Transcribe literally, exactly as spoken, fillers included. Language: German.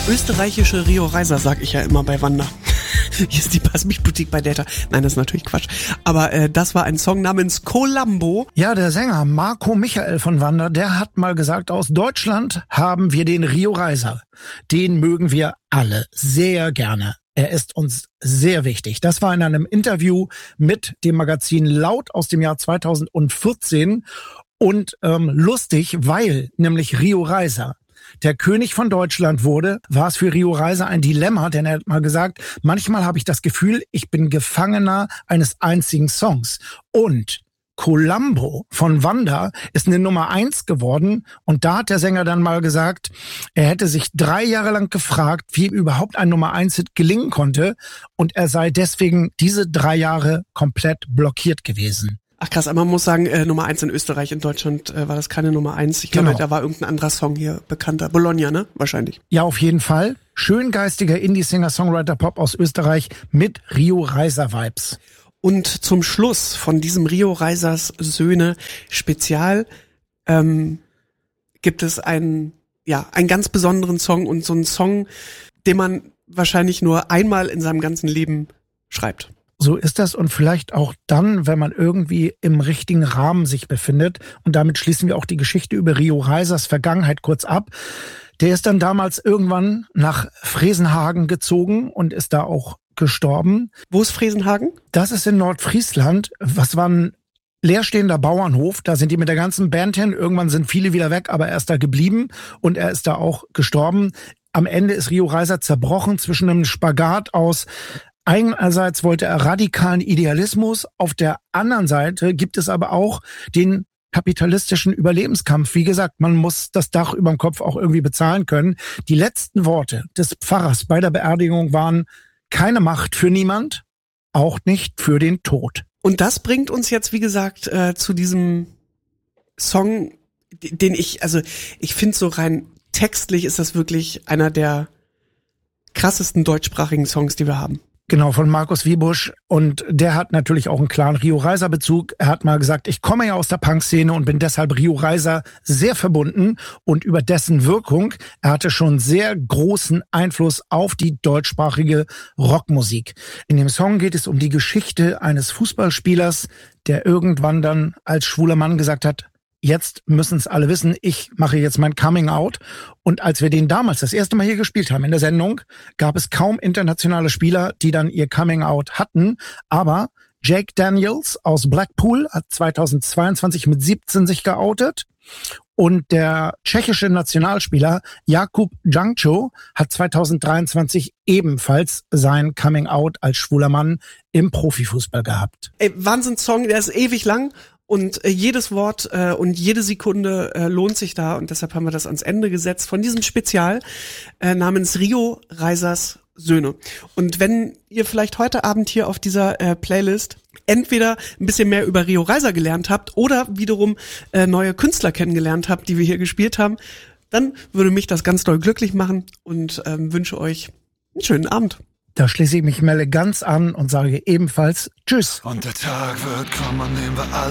Österreichische Rio Reiser, sag ich ja immer bei Wanda. Hier ist die Pass-Mich-Boutique bei Data. Nein, das ist natürlich Quatsch. Aber äh, das war ein Song namens Columbo. Ja, der Sänger Marco Michael von Wanda, der hat mal gesagt, aus Deutschland haben wir den Rio Reiser. Den mögen wir alle sehr gerne. Er ist uns sehr wichtig. Das war in einem Interview mit dem Magazin Laut aus dem Jahr zweitausendvierzehn. Und ähm, lustig, weil nämlich Rio Reiser der König von Deutschland wurde, war es für Rio Reiser ein Dilemma, denn er hat mal gesagt, manchmal habe ich das Gefühl, ich bin Gefangener eines einzigen Songs. Und Columbo von Wanda ist eine Nummer eins geworden und da hat der Sänger dann mal gesagt, er hätte sich drei Jahre lang gefragt, wie ihm überhaupt ein Nummer eins Hit gelingen konnte und er sei deswegen diese drei Jahre komplett blockiert gewesen. Ach krass, aber man muss sagen, äh, Nummer eins in Österreich, in Deutschland äh, war das keine Nummer eins. Ich glaube, Genau. da war irgendein anderer Song hier bekannter. Bologna, ne? Wahrscheinlich. Ja, auf jeden Fall. Schöngeistiger Indie-Singer-Songwriter-Pop aus Österreich mit Rio Reiser-Vibes. Und zum Schluss von diesem Rio Reisers Söhne Spezial ähm, gibt es einen, ja, einen ganz besonderen Song und so einen Song, den man wahrscheinlich nur einmal in seinem ganzen Leben schreibt. So ist das und vielleicht auch dann, wenn man irgendwie im richtigen Rahmen sich befindet. Und damit schließen wir auch die Geschichte über Rio Reisers Vergangenheit kurz ab. Der ist dann damals irgendwann nach Fresenhagen gezogen und ist da auch gestorben. Wo ist Fresenhagen? Das ist in Nordfriesland. Was war ein leerstehender Bauernhof. Da sind die mit der ganzen Band hin. Irgendwann sind viele wieder weg, aber er ist da geblieben und er ist da auch gestorben. Am Ende ist Rio Reiser zerbrochen zwischen einem Spagat aus einerseits wollte er radikalen Idealismus, auf der anderen Seite gibt es aber auch den kapitalistischen Überlebenskampf. Wie gesagt, man muss das Dach überm Kopf auch irgendwie bezahlen können. Die letzten Worte des Pfarrers bei der Beerdigung waren: keine Macht für niemand, auch nicht für den Tod. Und das bringt uns jetzt, wie gesagt, äh, zu diesem Song, den ich, also ich finde so rein textlich ist das wirklich einer der krassesten deutschsprachigen Songs, die wir haben. Genau, von Markus Wiebusch. Und der hat natürlich auch einen klaren Rio Reiser Bezug. Er hat mal gesagt, ich komme ja aus der Punk-Szene und bin deshalb Rio Reiser sehr verbunden. Und über dessen Wirkung, er hatte schon sehr großen Einfluss auf die deutschsprachige Rockmusik. In dem Song geht es um die Geschichte eines Fußballspielers, der irgendwann dann als schwuler Mann gesagt hat, jetzt müssen es alle wissen, ich mache jetzt mein Coming Out. Und als wir den damals das erste Mal hier gespielt haben in der Sendung, gab es kaum internationale Spieler, die dann ihr Coming Out hatten. Aber Jake Daniels aus Blackpool hat zweitausendzweiundzwanzig mit siebzehn sich geoutet. Und der tschechische Nationalspieler Jakub Jankto hat zweitausenddreiundzwanzig ebenfalls sein Coming Out als schwuler Mann im Profifußball gehabt. Ey, Wahnsinnssong, der ist ewig lang. Und äh, jedes Wort äh, und jede Sekunde äh, lohnt sich da und deshalb haben wir das ans Ende gesetzt von diesem Spezial äh, namens Rio Reisers Söhne. Und wenn ihr vielleicht heute Abend hier auf dieser äh, Playlist entweder ein bisschen mehr über Rio Reiser gelernt habt oder wiederum äh, neue Künstler kennengelernt habt, die wir hier gespielt haben, dann würde mich das ganz doll glücklich machen und ähm, wünsche euch einen schönen Abend. Da schließe ich mich Melle ganz an und sage ebenfalls Tschüss. Und der Tag wird kommen, an dem wir alle